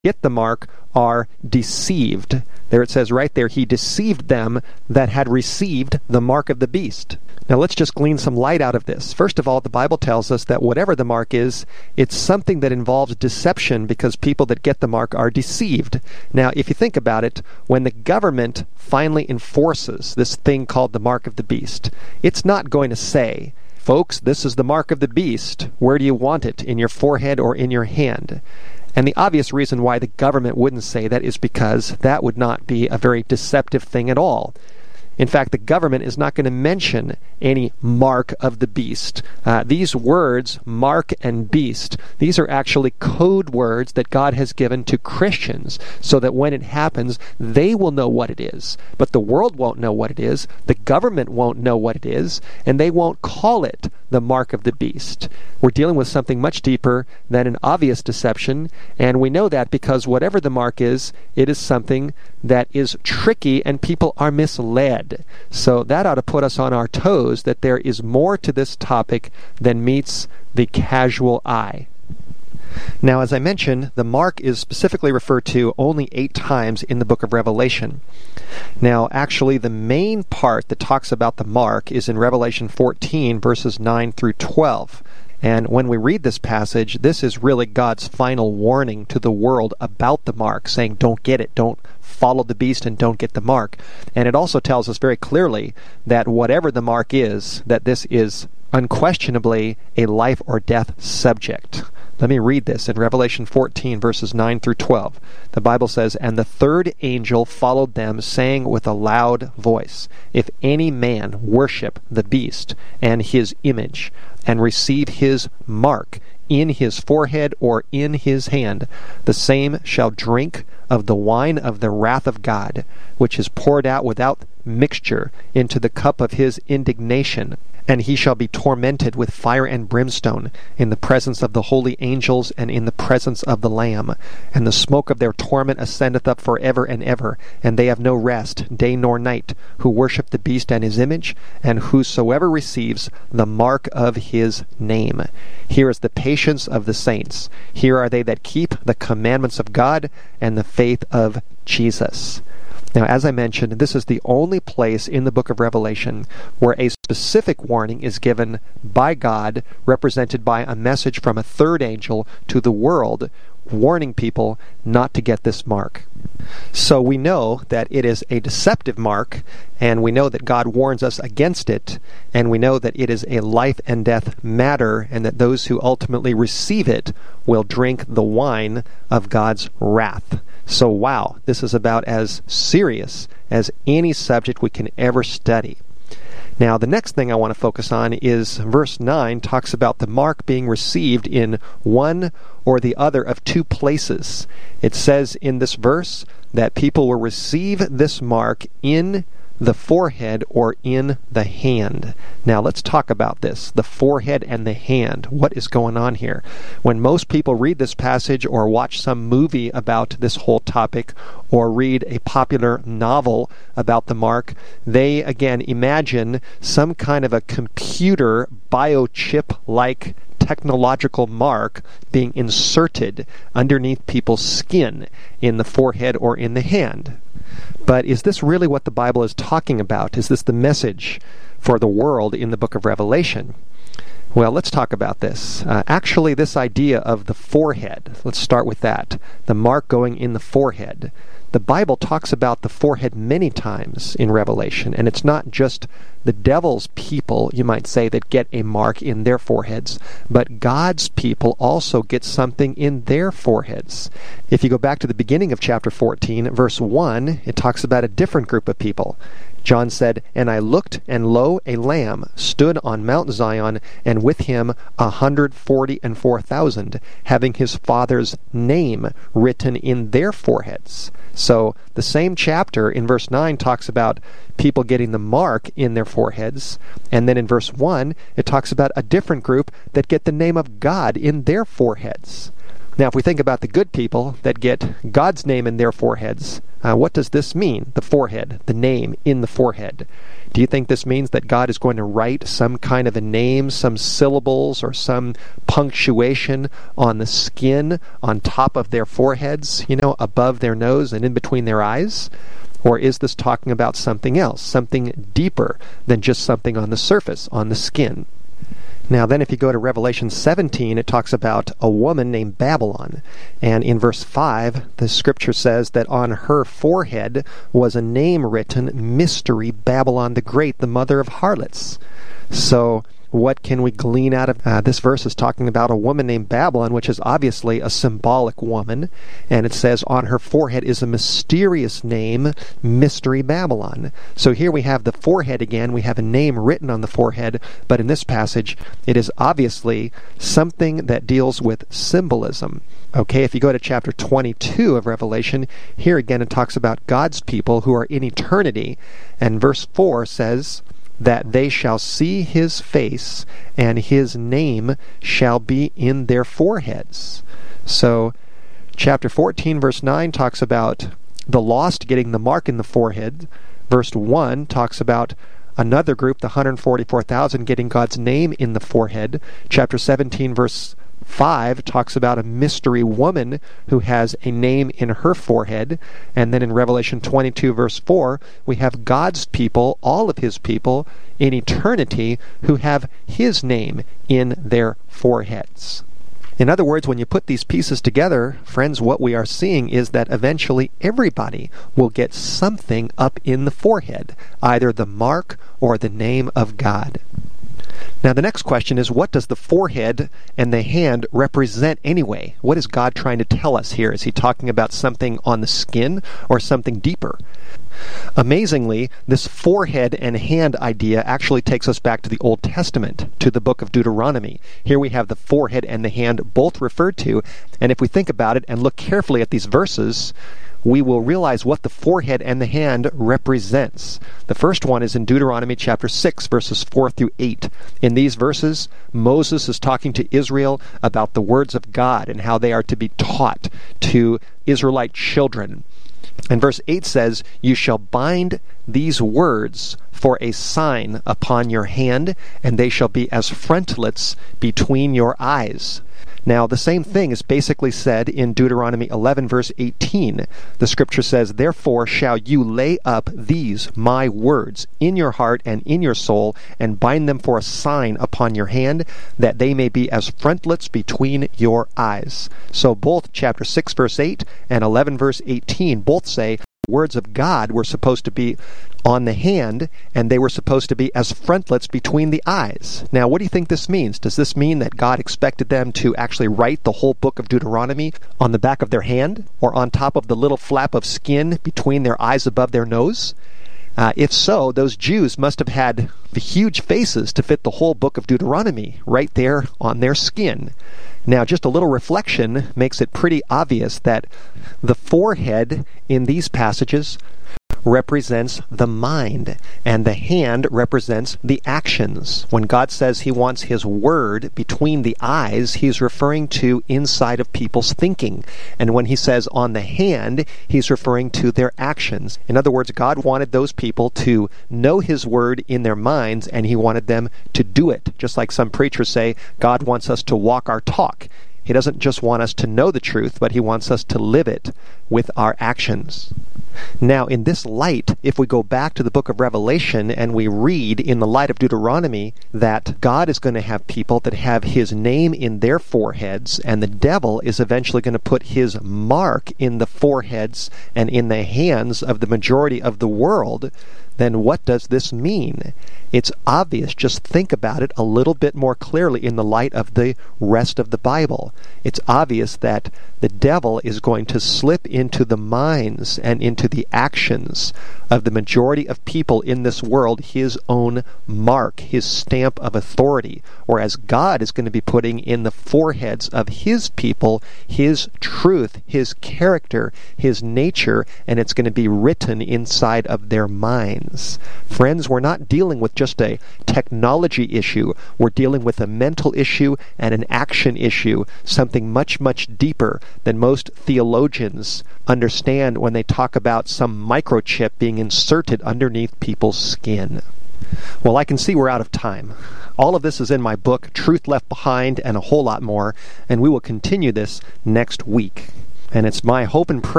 get the mark are deceived. There it says right there, he deceived them that had received the mark of the beast. Now let's just glean some light out of this. First of all, the Bible tells us that whatever the mark is, it's something that involves deception because people that get the mark are deceived. Now, if you think about it, when the government finally enforces this thing called the mark of the beast, it's not going to say, folks, this is the mark of the beast. Where do you want it? In your forehead or in your hand? And the obvious reason why the government wouldn't say that is because that would not be a very deceptive thing at all. In fact, the government is not going to mention any mark of the beast. These words, mark and beast, these are actually code words that God has given to Christians so that when it happens, they will know what it is. But the world won't know what it is, the government won't know what it is, and they won't call it the mark of the beast. We're dealing with something much deeper than an obvious deception, and we know that because whatever the mark is, it is something that is tricky and people are misled. So that ought to put us on our toes that there is more to this topic than meets the casual eye. Now, as I mentioned, the mark is specifically referred to only 8 times in the book of Revelation. Now, actually, the main part that talks about the mark is in Revelation 14, verses 9 through 12. And when we read this passage, this is really God's final warning to the world about the mark, saying, don't get it, don't follow the beast and don't get the mark. And it also tells us very clearly that whatever the mark is, that this is unquestionably a life or death subject. Let me read this in Revelation 14, verses 9 through 12. The Bible says, "And the third angel followed them, saying with a loud voice, If any man worship the beast and his image, and receive his mark in his forehead or in his hand, the same shall drink of the wine of the wrath of God, which is poured out without mixture into the cup of his indignation. And he shall be tormented with fire and brimstone in the presence of the holy angels and in the presence of the Lamb. And the smoke of their torment ascendeth up forever and ever, and they have no rest, day nor night, who worship the beast and his image, and whosoever receives the mark of his name. Here is the patience of the saints. Here are they that keep the commandments of God and the faith of Jesus." Now, as I mentioned, this is the only place in the book of Revelation where a specific warning is given by God, represented by a message from a third angel to the world, warning people not to get this mark. So we know that it is a deceptive mark, and we know that God warns us against it, and we know that it is a life and death matter, and that those who ultimately receive it will drink the wine of God's wrath. So wow, this is about as serious as any subject we can ever study. Now, the next thing I want to focus on is verse 9 talks about the mark being received in one or the other of 2 places. It says in this verse that people will receive this mark in the forehead or in the hand. Now let's talk about this, the forehead and the hand. What is going on here? When most people read this passage or watch some movie about this whole topic or read a popular novel about the mark, they again imagine some kind of a computer biochip-like technological mark being inserted underneath people's skin in the forehead or in the hand. But is this really what the Bible is talking about? Is this the message for the world in the book of Revelation? Well, let's talk about this. Actually, this idea of the forehead, let's start with that. The mark going in the forehead. The Bible talks about the forehead many times in Revelation, and it's not just the devil's people, you might say, that get a mark in their foreheads, but God's people also get something in their foreheads. If you go back to the beginning of chapter 14, verse 1, it talks about a different group of people. John said, "And I looked, and lo, a lamb stood on Mount Zion, and with him 144,000, having his father's name written in their foreheads." So the same chapter in verse 9 talks about people getting the mark in their foreheads, and then in verse 1 it talks about a different group that get the name of God in their foreheads. Now, if we think about the good people that get God's name in their foreheads, what does this mean, the forehead, the name in the forehead? Do you think this means that God is going to write some kind of a name, some syllables, or some punctuation on the skin on top of their foreheads, above their nose and in between their eyes? Or is this talking about something else, something deeper than just something on the surface, on the skin? Now then, if you go to Revelation 17, it talks about a woman named Babylon. And in verse 5, the scripture says that on her forehead was a name written, Mystery Babylon the Great, the mother of harlots. So what can we glean out of this verse? Is talking about a woman named Babylon, which is obviously a symbolic woman. And it says on her forehead is a mysterious name, Mystery Babylon. So here we have the forehead again. We have a name written on the forehead. But in this passage, it is obviously something that deals with symbolism. Okay, if you go to chapter 22 of Revelation, here again it talks about God's people who are in eternity. And verse 4 says that they shall see his face, and his name shall be in their foreheads. So, chapter 14, verse 9 talks about the lost getting the mark in the forehead. Verse 1 talks about another group, the 144,000, getting God's name in the forehead. Chapter 17, verse 5 talks about a mystery woman who has a name in her forehead. And then in Revelation 22 verse 4, we have God's people, all of his people, in eternity who have his name in their foreheads. In other words, when you put these pieces together, friends, what we are seeing is that eventually everybody will get something up in the forehead, either the mark or the name of God. Now the next question is, what does the forehead and the hand represent anyway? What is God trying to tell us here? Is he talking about something on the skin or something deeper? Amazingly, this forehead and hand idea actually takes us back to the Old Testament, to the book of Deuteronomy. Here we have the forehead and the hand both referred to, and if we think about it and look carefully at these verses, we will realize what the forehead and the hand represents. The first one is in Deuteronomy chapter 6, verses 4 through 8. In these verses, Moses is talking to Israel about the words of God and how they are to be taught to Israelite children. And verse 8 says, "You shall bind these words for a sign upon your hand, and they shall be as frontlets between your eyes." Now, the same thing is basically said in Deuteronomy 11, verse 18. The scripture says, "Therefore shall you lay up these my words in your heart and in your soul, and bind them for a sign upon your hand, that they may be as frontlets between your eyes." So both chapter 6, verse 8 and 11, verse 18 both say words of God were supposed to be on the hand, and they were supposed to be as frontlets between the eyes. Now, what do you think this means? Does this mean that God expected them to actually write the whole book of Deuteronomy on the back of their hand, or on top of the little flap of skin between their eyes above their nose? If so, those Jews must have had the huge faces to fit the whole book of Deuteronomy right there on their skin. Now, just a little reflection makes it pretty obvious that the forehead in these passages represents the mind, and the hand represents the actions. When God says he wants his word between the eyes, he's referring to inside of people's thinking. And when he says on the hand, he's referring to their actions. In other words, God wanted those people to know his word in their minds, and he wanted them to do it. Just like some preachers say, God wants us to walk our talk. He doesn't just want us to know the truth, but he wants us to live it with our actions. Now, in this light, if we go back to the book of Revelation and we read in the light of Deuteronomy that God is going to have people that have his name in their foreheads, and the devil is eventually going to put his mark in the foreheads and in the hands of the majority of the world, then what does this mean? It's obvious. Just think about it a little bit more clearly in the light of the rest of the Bible. It's obvious that the devil is going to slip into the minds and into the actions of the majority of people in this world his own mark, his stamp of authority, whereas God is going to be putting in the foreheads of his people his truth, his character, his nature, and it's going to be written inside of their minds. sins. Friends, we're not dealing with just a technology issue. We're dealing with a mental issue and an action issue, something much, much deeper than most theologians understand when they talk about some microchip being inserted underneath people's skin. Well, I can see we're out of time. All of this is in my book, Truth Left Behind, and a whole lot more, and we will continue this next week. And it's my hope and prayer